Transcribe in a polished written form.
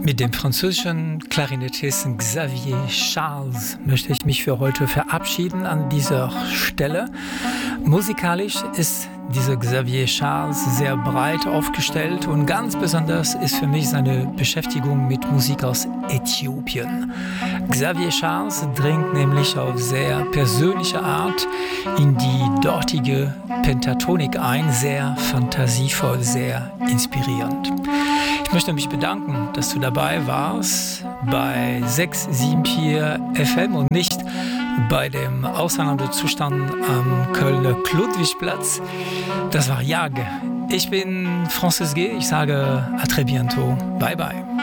Mit dem französischen Klarinettisten Xavier Charles möchte ich mich für heute verabschieden an dieser Stelle. Musikalisch ist dieser Xavier Charles sehr breit aufgestellt und ganz besonders ist für mich seine Beschäftigung mit Musik aus Äthiopien. Xavier Charles dringt nämlich auf sehr persönliche Art in die dortige Pentatonik ein, sehr fantasievoll, sehr inspirierend. Ich möchte mich bedanken, dass du dabei warst bei 674 FM und nicht bei dem Ausnahmezustand am Kölner Ludwigplatz. Das war Jage. Ich bin Francis G. Ich sage à très bientôt. Bye bye.